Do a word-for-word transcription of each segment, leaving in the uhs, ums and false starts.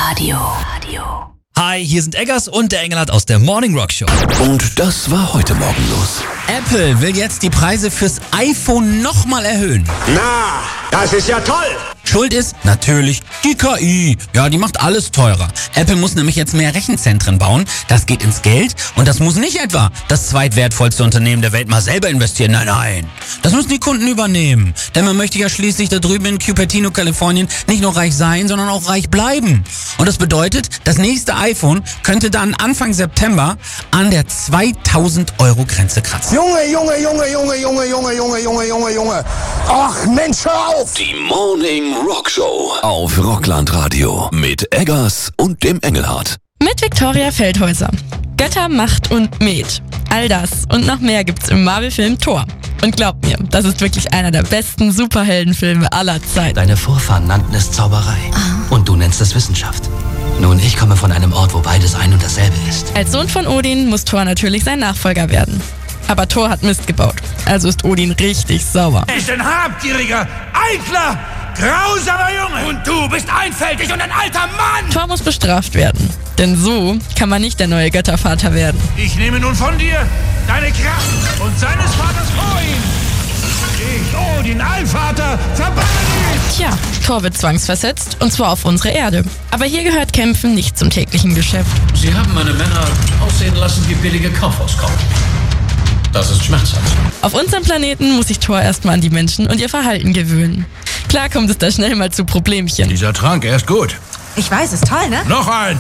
Radio. Radio. Hi, hier sind Eggers und der Engelhardt aus der Morning Rock Show. Und das war heute Morgen los. Apple will jetzt die Preise fürs iPhone nochmal erhöhen. Na, das ist ja toll. Schuld ist natürlich die K I. Ja, die macht alles teurer. Apple muss nämlich jetzt mehr Rechenzentren bauen. Das geht ins Geld und das muss nicht etwa das zweitwertvollste Unternehmen der Welt mal selber investieren. Nein, nein. Das müssen die Kunden übernehmen. Denn man möchte ja schließlich da drüben in Cupertino, Kalifornien nicht nur reich sein, sondern auch reich bleiben. Und das bedeutet, das nächste iPhone könnte dann Anfang September an der zweitausend Euro Grenze kratzen. Junge, Junge, Junge, Junge, Junge, Junge, Junge, Junge, Junge, Junge. Ach Mensch, hör auf. Die Morning Rock Show auf Rockland Radio mit Eggers und dem Engelhardt. Mit Viktoria Feldhäuser. Götter, Macht und Met. All das und noch mehr gibt's im Marvel-Film Thor. Und glaubt mir, das ist wirklich einer der besten Superheldenfilme aller Zeiten. Deine Vorfahren nannten es Zauberei. Und du nennst es Wissenschaft. Nun, ich komme von einem Ort, wo beides ein und dasselbe ist. Als Sohn von Odin muss Thor natürlich sein Nachfolger werden. Aber Thor hat Mist gebaut. Also ist Odin richtig sauer. Er ist ein habgieriger, eitler, grausamer Junge. Und du bist einfältig und ein alter Mann. Thor muss bestraft werden. Denn so kann man nicht der neue Göttervater werden. Ich nehme nun von dir deine Kraft und seines Vaters vor ihm. Ich, Odin, Allvater, verbanne dich. Tja, Thor wird zwangsversetzt und zwar auf unsere Erde. Aber hier gehört Kämpfen nicht zum täglichen Geschäft. Sie haben meine Männer aussehen lassen wie billige Kaufhauskauf. Das ist schmerzhaft. Auf unserem Planeten muss sich Thor erstmal an die Menschen und ihr Verhalten gewöhnen. Klar kommt es da schnell mal zu Problemchen. Dieser Trank, er ist gut. Ich weiß, ist toll, ne? Noch ein.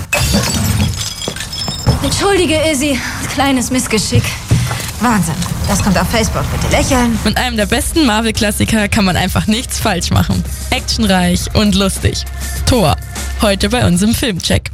Entschuldige, Izzy. Kleines Missgeschick. Wahnsinn. Das kommt auf Facebook. Bitte lächeln. Mit einem der besten Marvel-Klassiker kann man einfach nichts falsch machen. Actionreich und lustig. Thor. Heute bei uns im Filmcheck.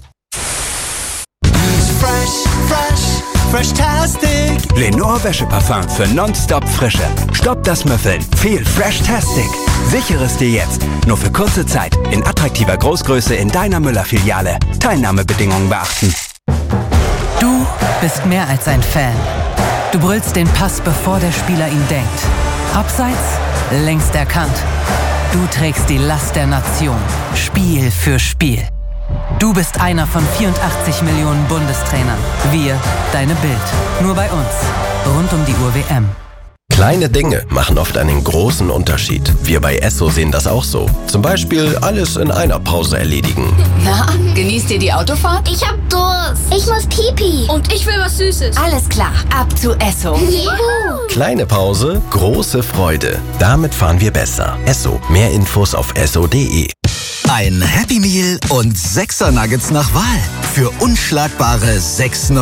Fresh, fresh, fresh-tastic. Lenore Wäscheparfum für nonstop Frische. Stopp das Müffeln. Viel Fresh-tastic. Sichere es dir jetzt. Nur für kurze Zeit. In attraktiver Großgröße in deiner Müller-Filiale. Teilnahmebedingungen beachten. Du bist mehr als ein Fan. Du brüllst den Pass, bevor der Spieler ihn denkt. Abseits, längst erkannt. Du trägst die Last der Nation. Spiel für Spiel. Du bist einer von vierundachtzig Millionen Bundestrainern. Wir, deine Bild. Nur bei uns. Rund um die Uhr W M. Kleine Dinge machen oft einen großen Unterschied. Wir bei Esso sehen das auch so. Zum Beispiel alles in einer Pause erledigen. Na, genießt ihr die Autofahrt? Ich hab Durst. Ich muss Pipi. Und ich will was Süßes. Alles klar, ab zu Esso. Juhu. Kleine Pause, große Freude. Damit fahren wir besser. Esso. Mehr Infos auf esso punkt de. Ein Happy Meal und Sechser Nuggets nach Wahl. Für unschlagbare sechs